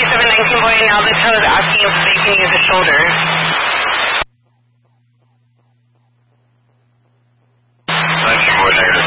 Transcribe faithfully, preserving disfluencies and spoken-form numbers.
seven nineteen boy in Alberta is asking if they can use a shoulder. nineteen boy negative.